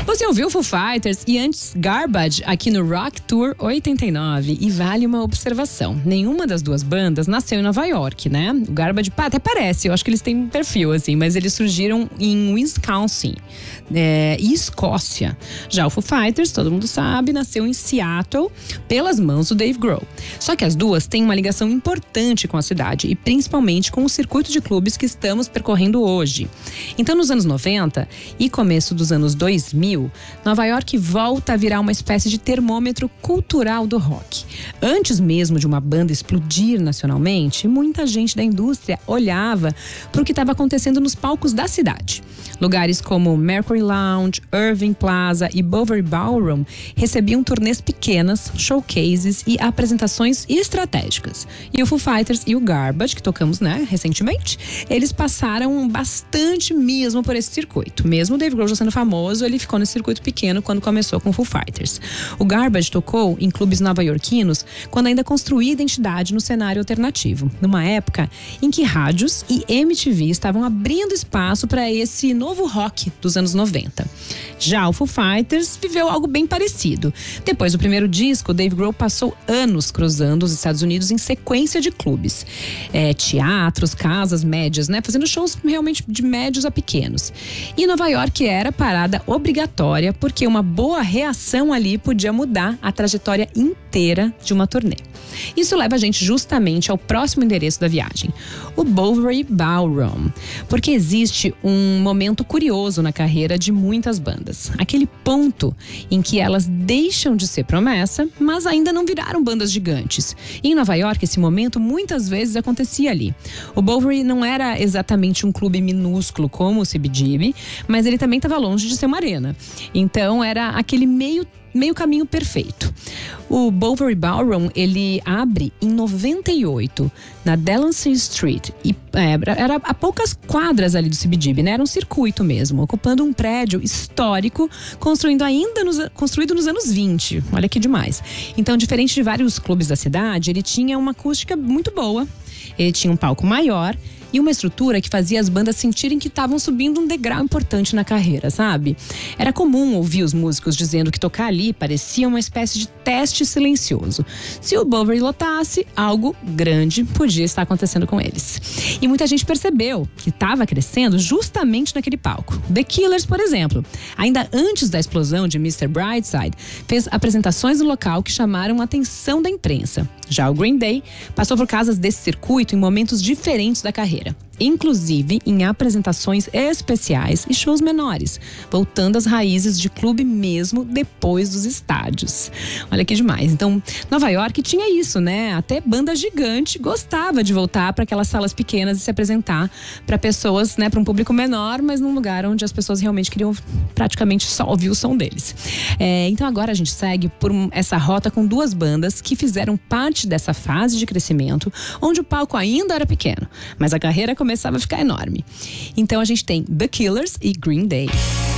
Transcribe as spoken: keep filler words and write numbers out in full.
Você ouviu Foo Fighters e antes Garbage aqui no Rock Tour oitenta e nove. E vale uma observação: nenhuma das duas bandas nasceu em Nova York, né? O Garbage até parece, eu acho que eles têm um perfil assim, mas eles surgiram em Wisconsin é, e Escócia. Já o Foo Fighters, todo mundo sabe, nasceu em Seattle pelas mãos do Dave Grohl. Só que as duas têm uma ligação importante com a cidade e principalmente com o circuito de clubes que estamos percorrendo hoje. Então, nos anos noventa e começo dos anos dois mil, Nova York volta a virar uma espécie de termômetro cultural do rock. Antes mesmo de uma banda explodir nacionalmente, muita gente da indústria olhava para o que estava acontecendo nos palcos da cidade. Lugares como Mercury Lounge, Irving Plaza e Bovary Ballroom recebiam turnês pequenas, showcases e apresentações estratégicas. E o Foo Fighters e o Garbage, que tocamos, né, recentemente, eles passaram bastante mesmo por esse circuito. Mesmo o Dave Grohl já sendo famoso, ele ficou nesse circuito pequeno quando começou com o Foo Fighters. O Garbage tocou em clubes nova-iorquinos quando ainda construía identidade no cenário alternativo, numa época em que rádios e M T V estavam abrindo espaço para esse novo rock dos anos noventa. Já o Foo Fighters viveu algo bem parecido. Depois do primeiro disco, Dave Grohl passou anos cruzando os Estados Unidos em sequência de clubes, é, teatros, casas médias, né, fazendo shows realmente de médios a pequenos. E Nova York era parada obrigatória porque uma boa reação ali podia mudar a trajetória inteira de uma turnê. Isso leva a gente justamente ao próximo endereço da viagem, o Bovary Ballroom, porque existe um momento curioso na carreira de muitas bandas, aquele ponto em que elas deixam de ser promessa, mas ainda não viraram bandas gigantes. E em Nova York, esse momento muitas vezes acontecia ali. O Bovary não era exatamente um clube minúsculo como o C B G B, mas ele também estava longe de ser uma arena. Então era aquele meio meio caminho perfeito. O Bovary Ballroom, ele abre em noventa e oito, na Delancey Street, e é, era a poucas quadras ali do C B G B, né? Era um circuito mesmo, ocupando um prédio histórico, construindo ainda nos, construído nos anos vinte. Olha que demais. Então, diferente de vários clubes da cidade, ele tinha uma acústica muito boa, ele tinha um palco maior e uma estrutura que fazia as bandas sentirem que estavam subindo um degrau importante na carreira, sabe? Era comum ouvir os músicos dizendo que tocar ali parecia uma espécie de teste silencioso. Se o Bovary lotasse, algo grande podia estar acontecendo com eles. E muita gente percebeu que estava crescendo justamente naquele palco. The Killers, por exemplo, ainda antes da explosão de mister Brightside, fez apresentações no local que chamaram a atenção da imprensa. Já o Green Day passou por casas desse circuito em momentos diferentes da carreira, inclusive em apresentações especiais e shows menores, voltando às raízes de clube mesmo depois dos estádios. Olha que demais. Então, Nova York tinha isso, né? Até banda gigante gostava de voltar para aquelas salas pequenas e se apresentar para pessoas, né, para um público menor, mas num lugar onde as pessoas realmente queriam praticamente só ouvir o som deles. É, então agora a gente segue por essa rota com duas bandas que fizeram parte dessa fase de crescimento, onde o palco ainda era pequeno, mas a carreira começava a ficar enorme. Então a gente tem The Killers e Green Day.